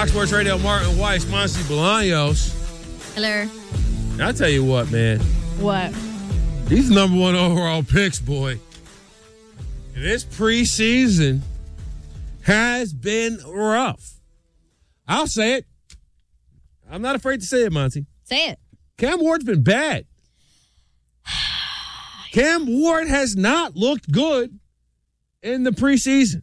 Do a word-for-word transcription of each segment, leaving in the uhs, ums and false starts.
Fox Sports Radio, Martin Weiss, Monty Bolaños. Hello. I'll tell you what, man. What? These number one overall picks, boy. This preseason has been rough. I'll say it. I'm not afraid to say it, Monty. Say it. Cam Ward's been bad. Cam Ward has not looked good in the preseason.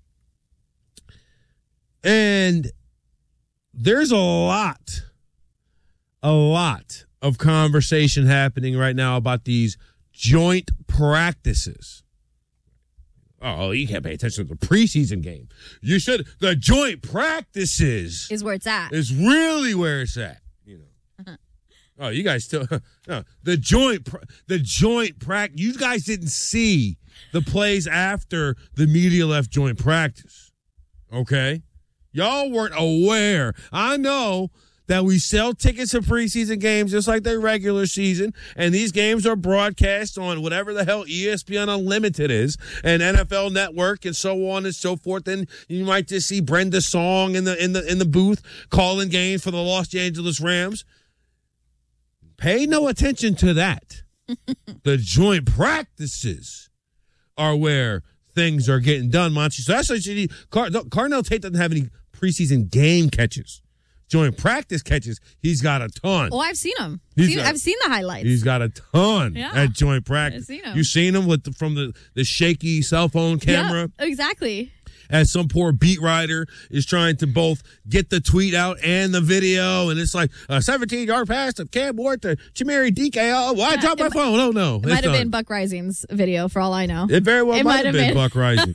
And there's a lot, a lot of conversation happening right now about these joint practices. Oh, you can't pay attention to the preseason game. You should. The joint practices is where it's at. Is really where it's at. You know. Uh-huh. Oh, you guys still. No, the joint, the joint practice. You guys didn't see the plays after the media left joint practice. Okay, y'all weren't aware. I know that we sell tickets to preseason games just like their regular season, and these games are broadcast on whatever the hell E S P N Unlimited is, and N F L Network, and so on and so forth. And you might just see Brenda Song in the in the in the booth calling games for the Los Angeles Rams. Pay no attention to that. The joint practices are where things are getting done, Monty. So that's what you need. Car- Carnell Tate doesn't have any preseason game catches. Joint practice catches, he's got a ton. Oh, I've seen him. He's seen, got, I've seen the highlights. He's got a ton yeah. at joint practice. I've seen him. You seen him with the, from the, the shaky cell phone camera? Yeah, exactly. As some poor beat writer is trying to both get the tweet out and the video, and it's like a seventeen-yard pass to Cam Ward to Chimere D K. Oh, well, I yeah, dropped my might, phone. Oh, no. It might have been Buck Rising's video, for all I know. It very well it might, might have been, been Buck Rising.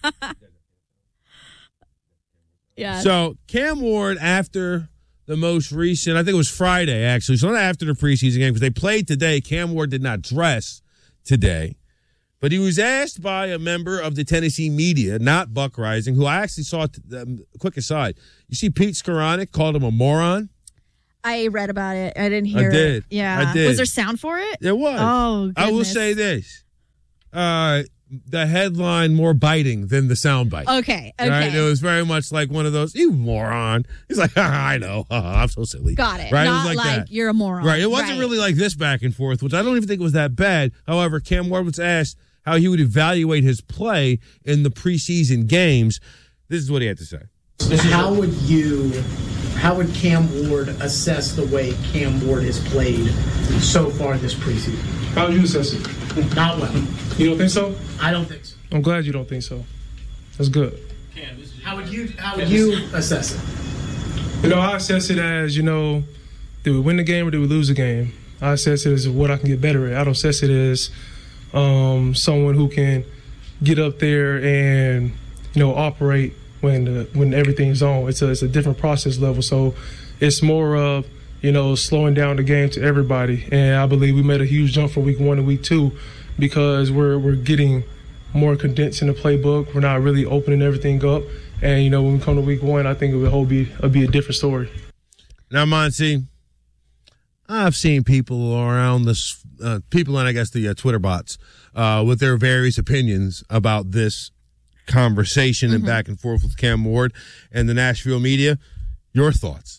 Yeah. So, Cam Ward, after the most recent, I think it was Friday, actually, so not after the preseason game, because they played today. Cam Ward did not dress today. But he was asked by a member of the Tennessee media, not Buck Rising, who I actually saw, um, quick aside, you see Pete Skoranek called him a moron? I read about it. I didn't hear I did. it. Yeah. I did. Was there sound for it? There was. Oh, goodness. I will say this. Uh, the headline more biting than the soundbite. Okay, okay. Right? It was very much like one of those, you moron. He's like, I know. I'm so silly. Got it. Right? Not it was like, like that. You're a moron. Right. It wasn't right. really like this back and forth, which I don't even think was that bad. However, Cam Ward was asked how he would evaluate his play in the preseason games. This is what he had to say. How would you, how would Cam Ward assess the way Cam Ward has played so far this preseason? How would you assess it? Not well. You don't think so? I don't think so. I'm glad you don't think so. That's good. How would you, how would you assess it? You know, I assess it as, you know, did we win the game or did we lose the game? I assess it as what I can get better at. I don't assess it as um, someone who can get up there and, you know, operate when the, when everything's on. It's a, it's a different process level. So it's more of, you know, slowing down the game to everybody. And I believe we made a huge jump from week one to week two because we're we're getting more condensed in the playbook. We're not really opening everything up. And, you know, when we come to week one, I think it will be, it'll be a different story. Now, Monty, I've seen people around this, uh, people and I guess the uh, Twitter bots, uh, with their various opinions about this conversation mm-hmm. and back and forth with Cam Ward and the Nashville media. Your thoughts?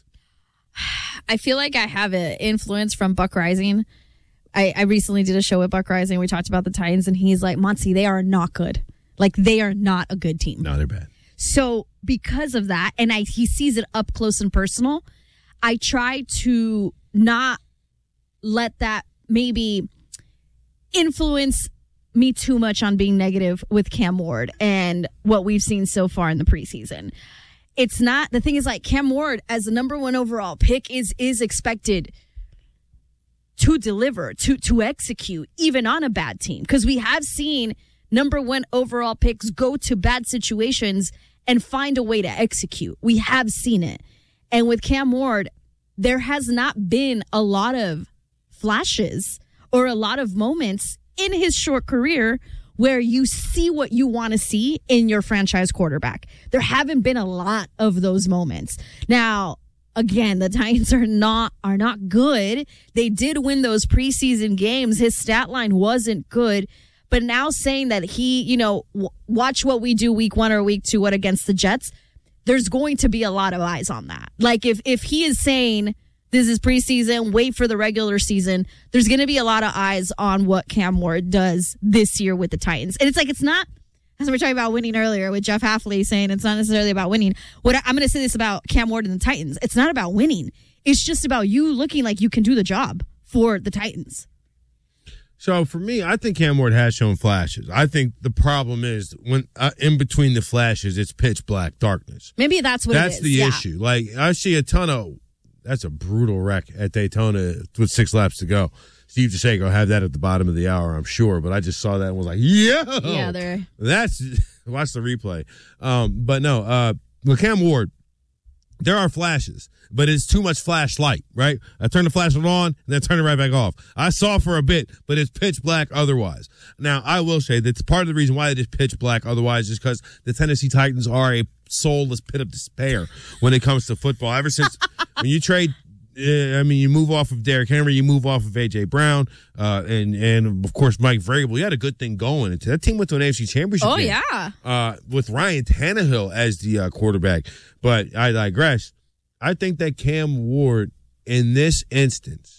I feel like I have an influence from Buck Rising. I, I recently did a show with Buck Rising. We talked about the Titans, and he's like, Monty, they are not good. Like, they are not a good team. No, they're bad. So because of that, and I he sees it up close and personal, I try to not let that maybe influence me too much on being negative with Cam Ward and what we've seen so far in the preseason. It's not, the thing is, like, Cam Ward as the number one overall pick is is expected to deliver, to to execute, even on a bad team. Because we have seen number one overall picks go to bad situations and find a way to execute. We have seen it. And with Cam Ward, there has not been a lot of flashes or a lot of moments in his short career where you see what you want to see in your franchise quarterback. There haven't been a lot of those moments. Now, again, the Titans are not are not good. They did win those preseason games. His stat line wasn't good. But now saying that he, you know, w- watch what we do week one or week two, what against the Jets, there's going to be a lot of eyes on that. Like if if he is saying this is preseason, wait for the regular season, there's going to be a lot of eyes on what Cam Ward does this year with the Titans. And it's like, it's not, as we were talking about winning earlier with Jeff Hafley saying it's not necessarily about winning. What I, I'm going to say this about Cam Ward and the Titans. It's not about winning. It's just about you looking like you can do the job for the Titans. So for me, I think Cam Ward has shown flashes. I think the problem is when uh, in between the flashes, it's pitch black darkness. Maybe that's what that's it is. the yeah. issue. Like I see a ton of, that's a brutal wreck at Daytona with six laps to go. Steve DeShago will have that at the bottom of the hour, I'm sure. But I just saw that and was like, yo! Yeah, they're... That's, watch the replay. Um, but no, uh, with Cam Ward, there are flashes, but it's too much flashlight, right? I turn the flashlight on and then turn it right back off. I saw for a bit, but it's pitch black otherwise. Now, I will say that's part of the reason why it is pitch black otherwise is because the Tennessee Titans are a soulless pit of despair when it comes to football. Ever since when you trade, uh, I mean, you move off of Derrick Henry, you move off of A J. Brown, uh, and, and of course, Mike Vrabel. You had a good thing going. That team went to an A F C Championship Oh, game, yeah. Uh, with Ryan Tannehill as the uh, quarterback. But I digress. I think that Cam Ward, in this instance,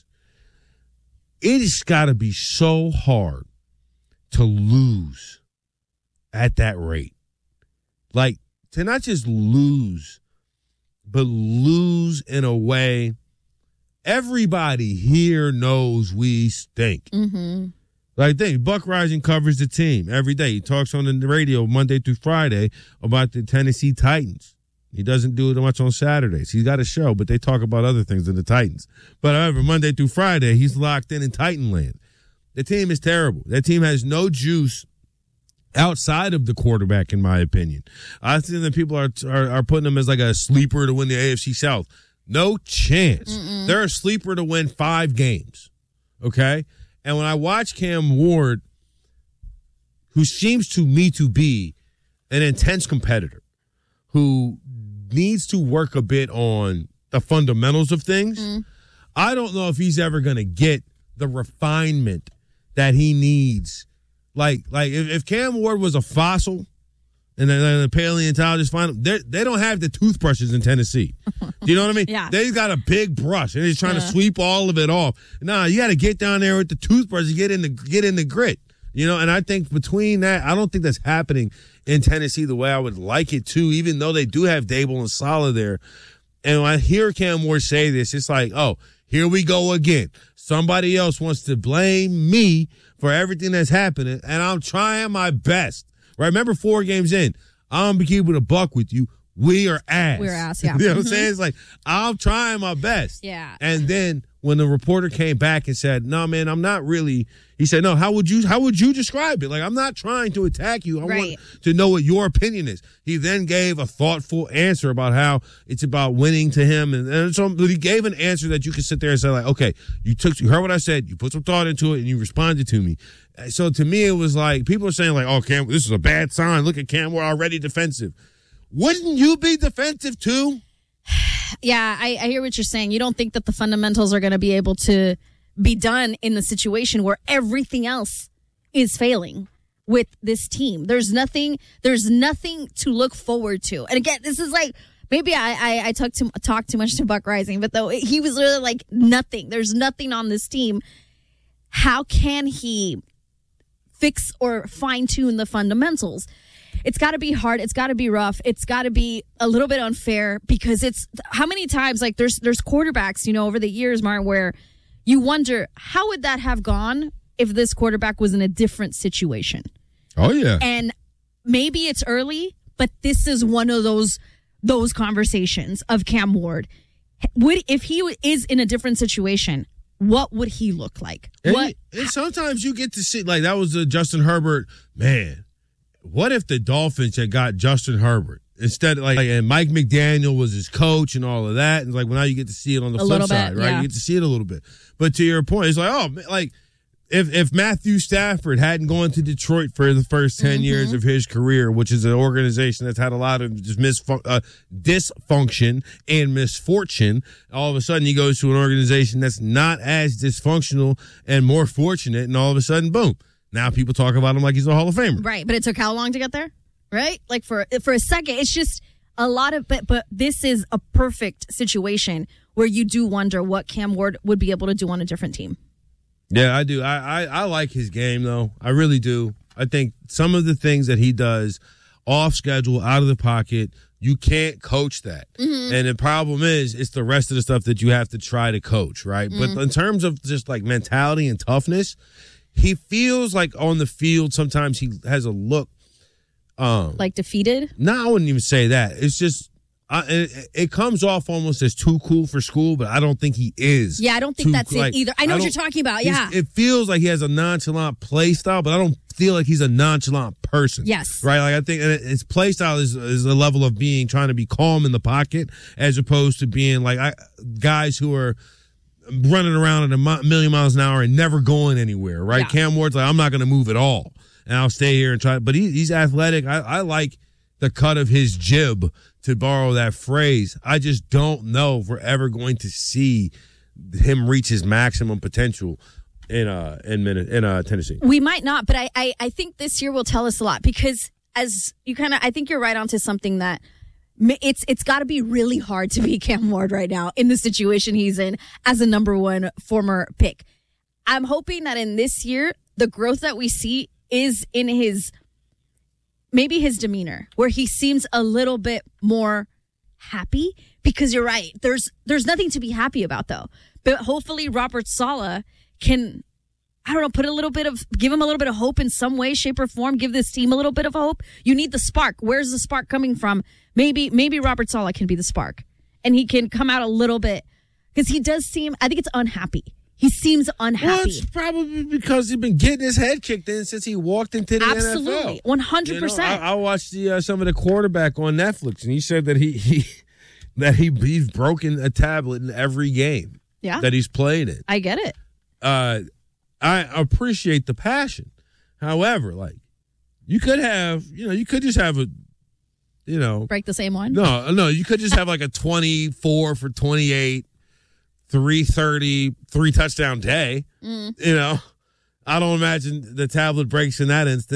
it's got to be so hard to lose at that rate. Like, to not just lose, but lose in a way everybody here knows we stink. Mm-hmm. Like, think, Buck Rising covers the team every day. He talks on the radio Monday through Friday about the Tennessee Titans. He doesn't do it much on Saturdays. He's got a show, but they talk about other things than the Titans. But however, Monday through Friday, he's locked in in Titan land. The team is terrible. That team has no juice outside of the quarterback, in my opinion. I think that people are, are are putting them as like a sleeper to win the A F C South. No chance. Mm-mm. They're a sleeper to win five games. Okay? And when I watch Cam Ward, who seems to me to be an intense competitor, who needs to work a bit on the fundamentals of things, mm. I don't know if he's ever going to get the refinement that he needs. Like, like if, if Cam Ward was a fossil and then the paleontologist find them, they don't have the toothbrushes in Tennessee. Do you know what I mean? Yeah. They've got a big brush and they're trying yeah. to sweep all of it off. Nah, you got to get down there with the toothbrush and get in the get in the grit. You know, and I think between that, I don't think that's happening in Tennessee the way I would like it to, even though they do have Dable and Saleh there. And when I hear Cam Ward say this, it's like, oh, here we go again. Somebody else wants to blame me for everything that's happening, and I'm trying my best. Right? Remember, four games in, I'm going to keep it a buck with you. We are ass. We're ass, yeah. You know what I'm saying? It's like, I'm trying my best. Yeah. And then when the reporter came back and said, no, man, I'm not really, he said, no, how would you, how would you describe it? Like, I'm not trying to attack you. I right. want to know what your opinion is. He then gave a thoughtful answer about how it's about winning to him. And, and so he gave an answer that you could sit there and say, like, okay, you took, you heard what I said, you put some thought into it, and you responded to me. So to me, it was like, people are saying, like, oh, Cam, this is a bad sign. Look at Cam, we're already defensive. Wouldn't you be defensive too? Yeah, I, I hear what you're saying. You don't think that the fundamentals are going to be able to be done in the situation where everything else is failing with this team. There's nothing. There's nothing to look forward to. And again, this is like maybe I I, I talked too talked too much to Buck Rising, but though he was literally like nothing. There's nothing on this team. How can he fix or fine tune the fundamentals? It's got to be hard. It's got to be rough. It's got to be a little bit unfair because it's how many times like there's there's quarterbacks, you know, over the years, Martin, where you wonder how would that have gone if this quarterback was in a different situation. Oh yeah. And maybe it's early, but this is one of those those conversations of Cam Ward. Would if he is in a different situation, what would he look like? And, what? and sometimes you get to see like that was the Justin Herbert man. What if the Dolphins had got Justin Herbert instead of like, and Mike McDaniel was his coach and all of that? And like, well, now you get to see it on the a flip bit, side, right? Yeah. You get to see it a little bit. But to your point, it's like, oh, like if, if Matthew Stafford hadn't gone to Detroit for the first ten mm-hmm. years of his career, which is an organization that's had a lot of just misfun- uh, dysfunction and misfortune, all of a sudden he goes to an organization that's not as dysfunctional and more fortunate, and all of a sudden, boom. Now people talk about him like he's a Hall of Famer. Right, but it took how long to get there? Right? Like for for a second, it's just a lot of, but but this is a perfect situation where you do wonder what Cam Ward would be able to do on a different team. Yeah, I do. I, I, I like his game, though. I really do. I think some of the things that he does off schedule, out of the pocket, you can't coach that. Mm-hmm. And the problem is, it's the rest of the stuff that you have to try to coach, right? Mm-hmm. But in terms of just like mentality and toughness, he feels like on the field sometimes he has a look. Um, like defeated? No, I wouldn't even say that. It's just, I, it, it comes off almost as too cool for school, but I don't think he is. Yeah, I don't think that's like, it either. I know I what you're talking about, yeah. It feels like he has a nonchalant play style, but I don't feel like he's a nonchalant person. Yes. Right? Like I think his play style is, is a level of being, trying to be calm in the pocket as opposed to being like I, guys who are running around at a million miles an hour and never going anywhere, right? Yeah. Cam Ward's like, I'm not going to move at all, and I'll stay here and try. But he, he's athletic. I, I like the cut of his jib, to borrow that phrase. I just don't know if we're ever going to see him reach his maximum potential in uh in in uh Tennessee. We might not, but I I, I think this year will tell us a lot, because as you kind of, I think you're right onto something that it's it's got to be really hard to be Cam Ward right now in the situation he's in as a number one former pick. I'm hoping that in this year, the growth that we see is in his, maybe his demeanor, where he seems a little bit more happy, because you're right. There's there's nothing to be happy about, though. But hopefully Robert Saleh can, I don't know, put a little bit of, give him a little bit of hope in some way, shape, or form. Give this team a little bit of hope. You need the spark. Where's the spark coming from? Maybe maybe Robert Saleh can be the spark, and he can come out a little bit, because he does seem, I think it's unhappy. He seems unhappy. Well, it's probably because he's been getting his head kicked in since he walked into the Absolutely. N F L. Absolutely, one hundred percent. You know, I, I watched the uh, some of the quarterback on Netflix, and he said that he, he that he he's broken a tablet in every game yeah. that he's played in. I get it. Uh, I appreciate the passion. However, like, you could have, you know, you could just have a, you know, break the same one. No, no, you could just have like a twenty-four for twenty-eight. three thirty, three touchdown day. Mm. You know, I don't imagine the tablet breaks in that instance.